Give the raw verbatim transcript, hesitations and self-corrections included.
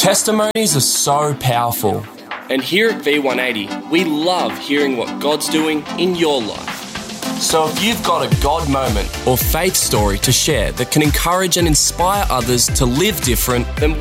Testimonies are so powerful. And here at V one eighty, we love hearing what God's doing in your life. So if you've got a God moment or faith story to share that can encourage and inspire others to live different, then